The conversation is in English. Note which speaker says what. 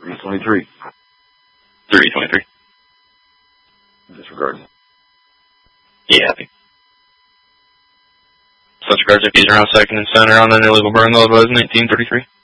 Speaker 1: 323.
Speaker 2: 323.
Speaker 1: Disregard.
Speaker 2: Yeah, happy. Such regards if he's around second and center on an illegal burn, level is 1933.